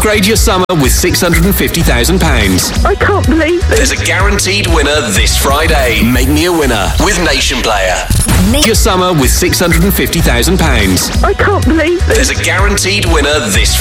Upgrade your summer with £650,000. I can't believe this. There's a guaranteed winner this Friday. Make me a winner with Nation Player. Your summer with £650,000. I can't believe this. There's a guaranteed winner this